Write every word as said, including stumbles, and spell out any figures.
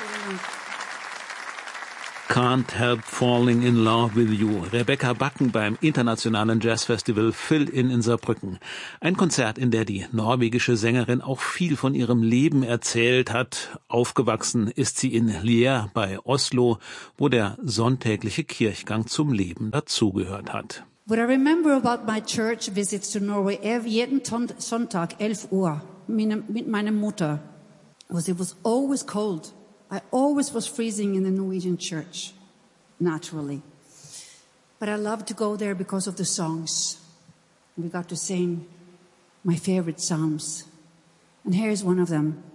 Can't Help Falling in Love with You. Rebecca Bakken beim internationalen Jazzfestival Fill-In in Saarbrücken. Ein Konzert, in der die norwegische Sängerin auch viel von ihrem Leben erzählt hat. Aufgewachsen ist sie in Lier bei Oslo, wo der sonntägliche Kirchgang zum Leben dazugehört hat. What I remember about my church visits to Norway, every, jeden Sonntag, elf Uhr, mit meiner Mutter, was it was always cold. I always was freezing in the Norwegian church, naturally. But I loved to go there because of the songs. We got to sing my favorite psalms. And here's one of them.